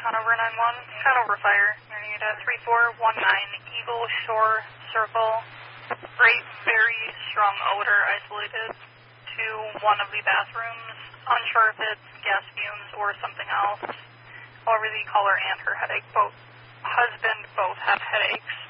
Hanover 9-1. Hanover Fire. Your unit at 3419 Eagle Shore Circle. Great, very strong odor isolated to one of the bathrooms. Unsure if it's gas fumes or something else. However, the caller and her headache both have headaches.